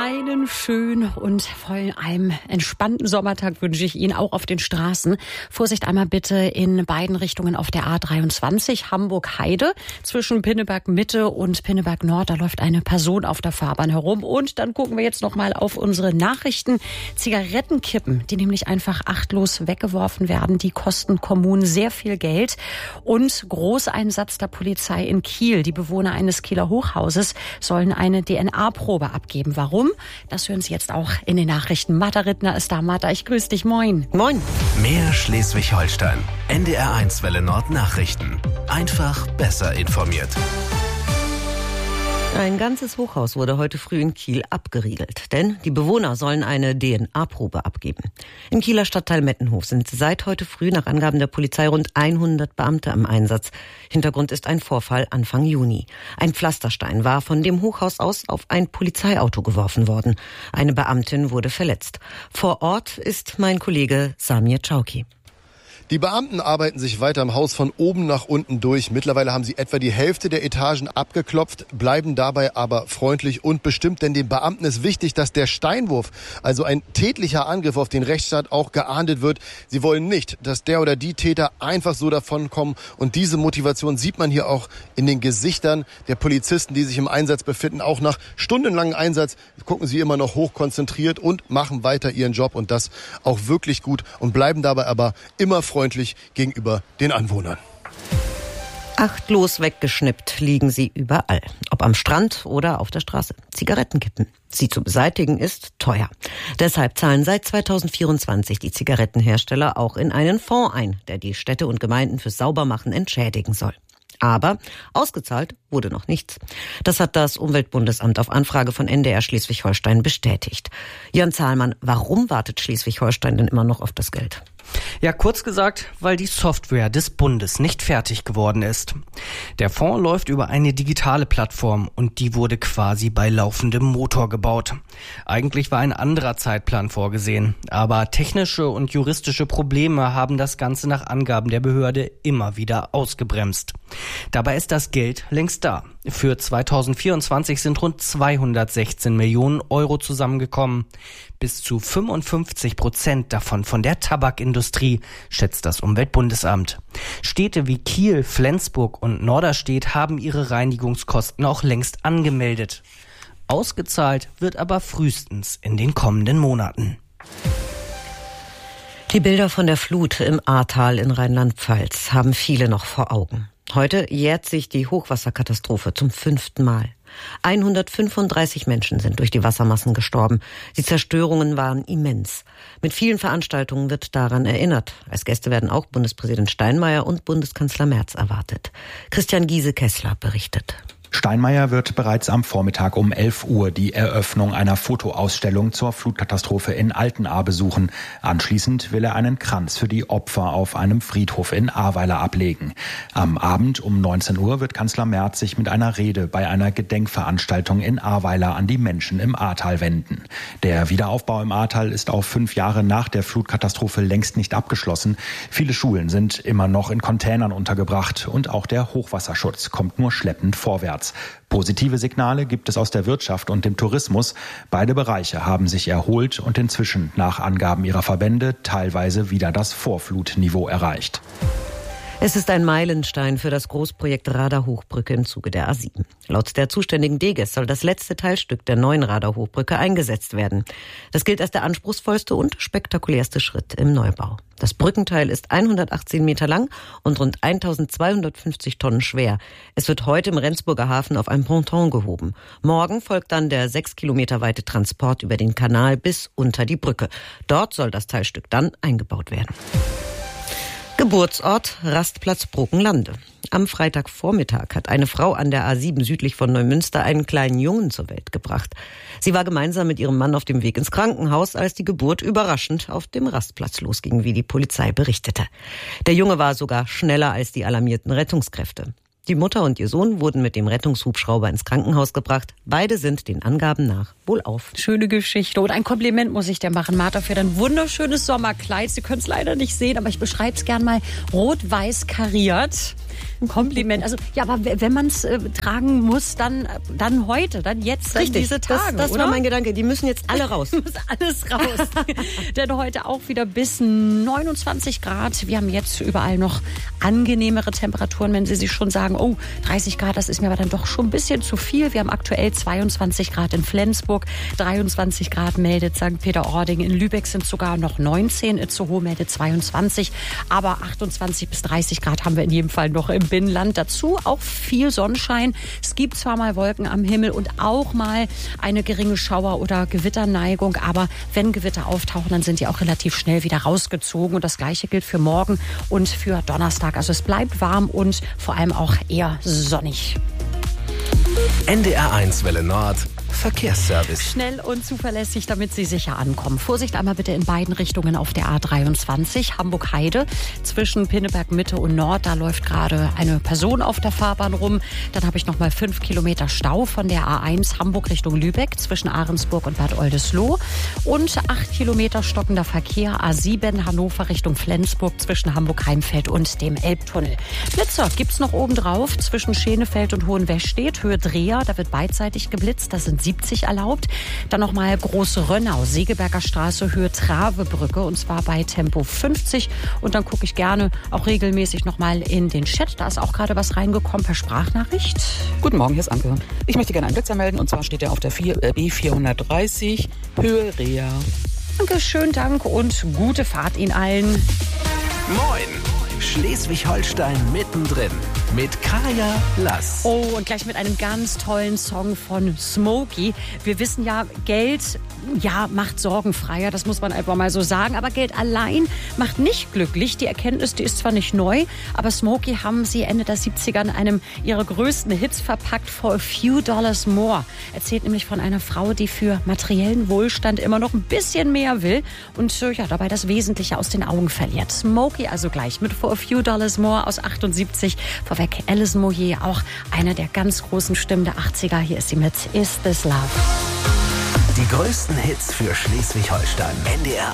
Einen schönen und vor allem entspannten Sommertag wünsche ich Ihnen auch auf den Straßen. Vorsicht einmal bitte in beiden Richtungen auf der A23 Hamburg-Heide. Zwischen Pinneberg-Mitte und Pinneberg-Nord, da läuft eine Person auf der Fahrbahn herum. Und dann gucken wir jetzt noch mal auf unsere Nachrichten. Zigarettenkippen, die nämlich einfach achtlos weggeworfen werden, die kosten Kommunen sehr viel Geld. Und Großeinsatz der Polizei in Kiel. Die Bewohner eines Kieler Hochhauses sollen eine DNA-Probe abgeben. Warum? Das hören Sie jetzt auch in den Nachrichten. Martha Rittner ist da. Martha, ich grüße dich. Moin. Moin. Mehr Schleswig-Holstein. NDR1 Welle Nord Nachrichten. Einfach besser informiert. Ein ganzes Hochhaus wurde heute früh in Kiel abgeriegelt, denn die Bewohner sollen eine DNA-Probe abgeben. Im Kieler Stadtteil Mettenhof sind seit heute früh nach Angaben der Polizei rund 100 Beamte im Einsatz. Hintergrund ist ein Vorfall Anfang Juni. Ein Pflasterstein war von dem Hochhaus aus auf ein Polizeiauto geworfen worden. Eine Beamtin wurde verletzt. Vor Ort ist mein Kollege Samir Chauki. Die Beamten arbeiten sich weiter im Haus von oben nach unten durch. Mittlerweile haben sie etwa die Hälfte der Etagen abgeklopft, bleiben dabei aber freundlich und bestimmt. Denn den Beamten ist wichtig, dass der Steinwurf, also ein tätlicher Angriff auf den Rechtsstaat, auch geahndet wird. Sie wollen nicht, dass der oder die Täter einfach so davonkommen. Und diese Motivation sieht man hier auch in den Gesichtern der Polizisten, die sich im Einsatz befinden. Auch nach stundenlangem Einsatz gucken sie immer noch hochkonzentriert und machen weiter ihren Job. Und das auch wirklich gut und bleiben dabei aber immer freundlich gegenüber den Anwohnern. Achtlos weggeschnippt liegen sie überall, ob am Strand oder auf der Straße. Zigarettenkippen. Sie zu beseitigen ist teuer. Deshalb zahlen seit 2024 die Zigarettenhersteller auch in einen Fonds ein, der die Städte und Gemeinden fürs Saubermachen entschädigen soll. Aber ausgezahlt wurde noch nichts. Das hat das Umweltbundesamt auf Anfrage von NDR Schleswig-Holstein bestätigt. Jörn Zahlmann, warum wartet Schleswig-Holstein denn immer noch auf das Geld? Ja, kurz gesagt, weil die Software des Bundes nicht fertig geworden ist. Der Fonds läuft über eine digitale Plattform und die wurde quasi bei laufendem Motor gebaut. Eigentlich war ein anderer Zeitplan vorgesehen, aber technische und juristische Probleme haben das Ganze nach Angaben der Behörde immer wieder ausgebremst. Dabei ist das Geld längst da. Für 2024 sind rund 216 Millionen Euro zusammengekommen. Bis zu 55% davon von der Tabakindustrie, schätzt das Umweltbundesamt. Städte wie Kiel, Flensburg und Norderstedt haben ihre Reinigungskosten auch längst angemeldet. Ausgezahlt wird aber frühestens in den kommenden Monaten. Die Bilder von der Flut im Ahrtal in Rheinland-Pfalz haben viele noch vor Augen. Heute jährt sich die Hochwasserkatastrophe zum 5. Mal. 135 Menschen sind durch die Wassermassen gestorben. Die Zerstörungen waren immens. Mit vielen Veranstaltungen wird daran erinnert. Als Gäste werden auch Bundespräsident Steinmeier und Bundeskanzler Merz erwartet. Christian Giese-Kessler berichtet. Steinmeier wird bereits am Vormittag um 11 Uhr die Eröffnung einer Fotoausstellung zur Flutkatastrophe in Altenahr besuchen. Anschließend will er einen Kranz für die Opfer auf einem Friedhof in Ahrweiler ablegen. Am Abend um 19 Uhr wird Kanzler Merz sich mit einer Rede bei einer Gedenkveranstaltung in Ahrweiler an die Menschen im Ahrtal wenden. Der Wiederaufbau im Ahrtal ist auch 5 Jahre nach der Flutkatastrophe längst nicht abgeschlossen. Viele Schulen sind immer noch in Containern untergebracht und auch der Hochwasserschutz kommt nur schleppend vorwärts. Positive Signale gibt es aus der Wirtschaft und dem Tourismus. Beide Bereiche haben sich erholt und inzwischen nach Angaben ihrer Verbände teilweise wieder das Vorflutniveau erreicht. Es ist ein Meilenstein für das Großprojekt Radar-Hochbrücke im Zuge der A7. Laut der zuständigen DGES soll das letzte Teilstück der neuen Radar-Hochbrücke eingesetzt werden. Das gilt als der anspruchsvollste und spektakulärste Schritt im Neubau. Das Brückenteil ist 118 Meter lang und rund 1250 Tonnen schwer. Es wird heute im Rendsburger Hafen auf einem Ponton gehoben. Morgen folgt dann der 6 Kilometer weite Transport über den Kanal bis unter die Brücke. Dort soll das Teilstück dann eingebaut werden. Geburtsort Rastplatz Brockenlande. Am Freitagvormittag hat eine Frau an der A7 südlich von Neumünster einen kleinen Jungen zur Welt gebracht. Sie war gemeinsam mit ihrem Mann auf dem Weg ins Krankenhaus, als die Geburt überraschend auf dem Rastplatz losging, wie die Polizei berichtete. Der Junge war sogar schneller als die alarmierten Rettungskräfte. Die Mutter und ihr Sohn wurden mit dem Rettungshubschrauber ins Krankenhaus gebracht. Beide sind den Angaben nach wohlauf. Schöne Geschichte. Und ein Kompliment muss ich dir machen, Martha, für dein wunderschönes Sommerkleid. Sie können es leider nicht sehen, aber ich beschreibe es gern mal. Rot-weiß kariert. Kompliment. Also ja, aber wenn man es tragen muss, dann heute, dann jetzt, dann Richtig, diese Tage, das oder? war mein Gedanke. Die müssen jetzt alle raus. Muss alles raus. Denn heute auch wieder bis 29 Grad. Wir haben jetzt überall noch angenehmere Temperaturen, wenn Sie sich schon sagen, oh, 30 Grad, das ist mir aber dann doch schon ein bisschen zu viel. Wir haben aktuell 22 Grad in Flensburg, 23 Grad meldet St. Peter-Ording. In Lübeck sind sogar noch 19, Itzehoe meldet 22. Aber 28 bis 30 Grad haben wir in jedem Fall noch im Binnenland. Dazu auch viel Sonnenschein. Es gibt zwar mal Wolken am Himmel und auch mal eine geringe Schauer- oder Gewitterneigung, aber wenn Gewitter auftauchen, dann sind die auch relativ schnell wieder rausgezogen. Und das Gleiche gilt für morgen und für Donnerstag. Also es bleibt warm und vor allem auch eher sonnig. NDR1 Welle Nord. Verkehrsservice. Schnell und zuverlässig, damit Sie sicher ankommen. Vorsicht einmal bitte in beiden Richtungen auf der A23, Hamburg-Heide. Zwischen Pinneberg Mitte und Nord, da läuft gerade eine Person auf der Fahrbahn rum. Dann habe ich noch mal 5 Kilometer Stau von der A1 Hamburg Richtung Lübeck zwischen Ahrensburg und Bad Oldesloe. Und 8 Kilometer stockender Verkehr A7 Hannover Richtung Flensburg zwischen Hamburg-Heimfeld und dem Elbtunnel. Blitzer gibt's noch oben drauf zwischen Schenefeld und Hohenwestedt, Höhe Dreher. Da wird beidseitig geblitzt, das sind 70 erlaubt. Dann nochmal Große Rönnau, Segeberger Straße, Höhe Travebrücke und zwar bei Tempo 50. Und dann gucke ich gerne auch regelmäßig nochmal in den Chat. Da ist auch gerade was reingekommen per Sprachnachricht. Guten Morgen, hier ist Anke. Ich möchte gerne einen Blitzer melden und zwar steht er auf der B430, Höhe Rea. Danke, schönen Dank und gute Fahrt Ihnen allen. Moin! Schleswig-Holstein mittendrin mit Kaya Lass. Oh, und gleich mit einem ganz tollen Song von Smokey. Wir wissen ja, Geld, ja, macht sorgenfreier, das muss man einfach mal so sagen. Aber Geld allein macht nicht glücklich. Die Erkenntnis, die ist zwar nicht neu, aber Smokey haben sie Ende der 70er in einem ihrer größten Hits verpackt, For a Few Dollars More. Erzählt nämlich von einer Frau, die für materiellen Wohlstand immer noch ein bisschen mehr will und ja, dabei das Wesentliche aus den Augen verliert. Smokey also gleich mit For a Few Dollars More aus 78. Vorweg Alison Moyet, auch eine der ganz großen Stimmen der 80er. Hier ist sie mit Is This Love. Die größten Hits für Schleswig-Holstein. NDR